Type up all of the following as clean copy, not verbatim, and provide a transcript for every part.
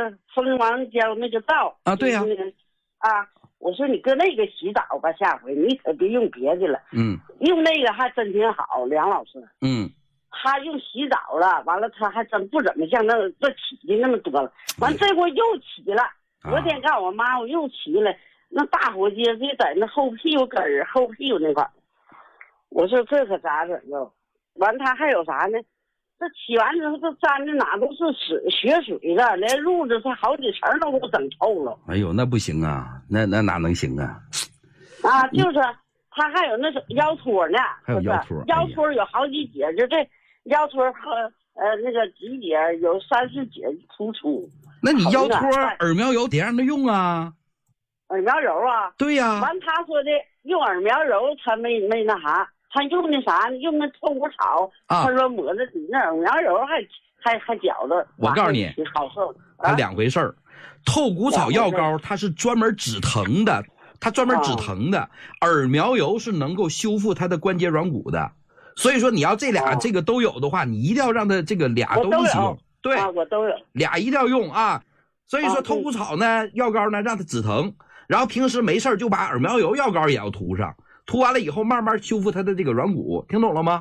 蜂王胶那个皂啊，对呀、 我说你搁那个洗澡吧，下回你可别用别的了。用那个还真挺好，梁老师。他用洗澡了，完了他还真不怎么像那起的那么多了。完这回又起了，昨天告诉我妈我又起了，那大火疖子在那后屁股根儿、后屁股那块儿。我说这可咋整啊？完他还有啥呢？这起完之后，这沾的哪都是血水的，连褥子它好几层都给我整臭了。 哎呦，那不行啊，那哪能行啊？ 就是他还有那种腰托呢， 还有腰托， 腰托有好几节，就这腰托和那个几节有3-4节突出。 那你腰托耳苗油得让他用啊。 耳苗油啊？对呀。 完他说的用耳苗油，他没那啥。他用那啥，用那透骨草，他说抹着你那耳苗油还觉着。 我告诉你， 好受。 它两回事儿。透骨草药膏它是专门止疼的，耳苗油是能够修复它的关节软骨的。所以说你要这俩这个都有的话，你一定要让它这个俩都一起用。对， 我都有， 俩一定要用啊。所以说透骨草呢，药膏呢让它止疼，然后平时没事就把耳苗油药膏也要涂上。涂完了以后，慢慢修复它的这个软骨，听懂了吗？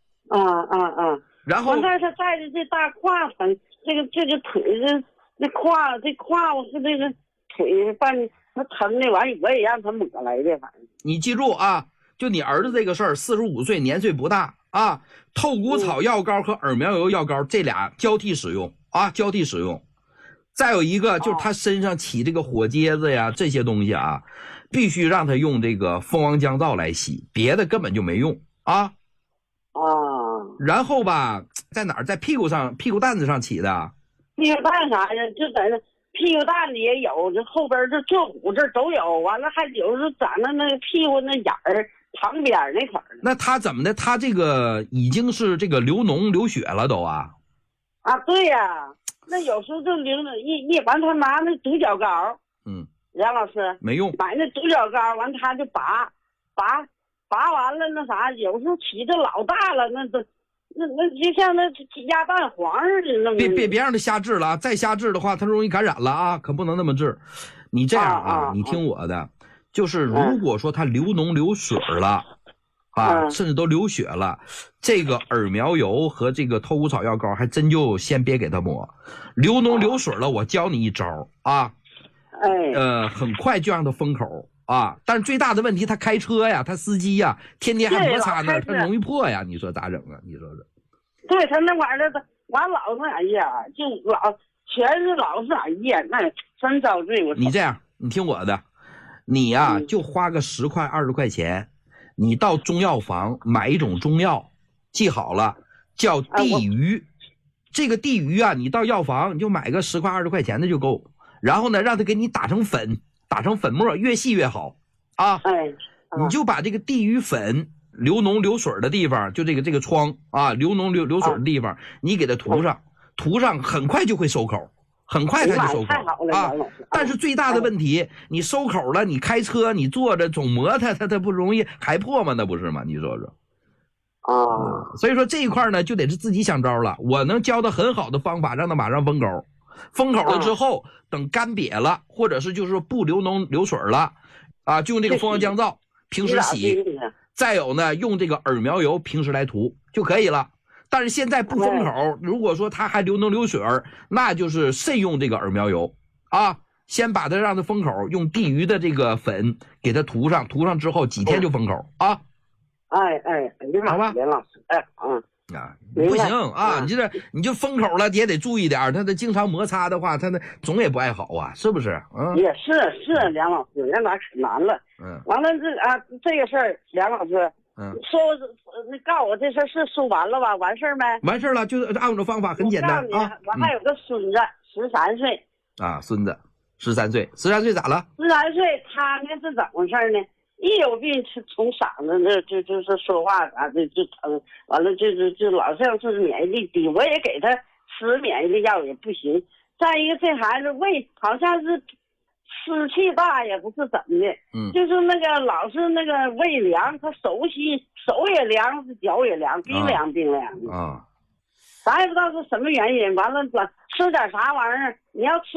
然后， 但是他带着这大胯疼，这个腿这胯我是这个腿半那疼的完，我也让他抹来的，反正。 你记住啊，就你儿子这个事儿，45岁年岁不大啊，透骨草药膏和耳苗油药膏这俩交替使用啊，交替使用。再有一个就是他身上起这个火疖子呀，这些东西啊。必须让他用这个蜂王浆皂来洗，别的根本就没用啊。然后吧，在哪儿？在屁股上、屁股蛋子上起的。 屁股蛋啥呀？就在那屁股蛋子也有，这后边这坐骨这都有。完了还有是长在那个屁股那眼儿旁边那块儿。 那他怎么的？他这个已经是这个流脓流血了都啊。 对呀，那有时候就流了一完他拿那独角膏。梁老师没用， 买那独角膏完他就拔完了那啥，有时候起的老大了，那就像那鸭蛋黄似的那么。 别让他瞎治了啊！再瞎治的话，他容易感染了啊！可不能那么治。你这样啊，你听我的，就是如果说他流脓流水了甚至都流血了，这个耳苗油和这个透骨草药膏还真就先别给他抹。流脓流水了，我教你一招啊。很快就让他封口啊！但是最大的问题，他开车呀，他司机呀，天天还摩擦呢，他容易破呀。你说咋整啊？你说说。 对他那玩意儿，完老是哎呀，就全是老是哎呀，那真遭罪。 你这样，你听我的，你呀就花个10块20块钱，你到中药房买一种中药，记好了，叫地榆。这个地榆啊，你到药房你就买个10块20块钱的就够。然后呢，让他给你打成粉末，越细越好啊！你就把这个地榆粉流脓流水的地方，就这个疮啊，流脓流水的地方，你给它涂上，很快就会收口，很快它就收口啊！但是最大的问题，你收口了，你开车你坐着总磨它不容易还破吗？那不是吗？你说说。所以说这一块呢，就得是自己想招了。我能教他很好的方法，让他马上封口。封口了之后，等干瘪了，或者是就是不流脓流水了，就用这个蜂王浆皂平时洗。再有呢，用这个耳苗油平时来涂就可以了。但是现在不封口，如果说它还流脓流水，那就是慎用这个耳苗油啊。先把它让它封口，用地榆的这个粉给它涂上之后几天就封口啊。 好吧，连老师， 不行啊！你就封口了，也得注意点，他的经常摩擦的话，他那总也不爱好啊，是不是？ 也是梁老师，那可难了。完了这个事儿，梁老师，说你告诉我这事是说完了吧？完事儿没？ 完事儿了，就按我的方法，很简单啊。 我还有个孙子，13岁啊，孙子13岁，13岁咋了 ？13岁，他呢是怎么回事呢？一有病从嗓子就是说话就疼，完了就老像是免疫力低，我也给他吃免疫力药也不行。再一个这孩子胃好像是湿气大也不是怎么的，就是那个老是那个胃凉，他手也凉，脚也凉，冰凉的咱也不知道是什么原因。完了吃点啥玩意儿，你要吃